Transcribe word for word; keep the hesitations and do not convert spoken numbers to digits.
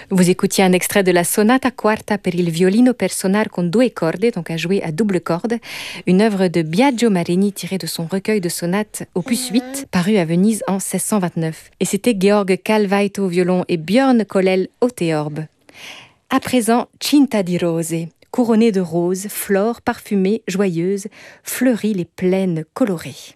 Vous écoutiez un extrait de la Sonata Quarta per il violino per sonar con due corde, donc à jouer à double corde, une œuvre de Biagio Marini tirée de son recueil de sonates opus huit, paru à Venise en seize cent vingt-neuf. Et c'était Georg Calvaito au violon et Björn Kollel au théorbe. À présent, Cinta di Rose, couronnée de roses, flore parfumée, joyeuse, fleurit les plaines colorées.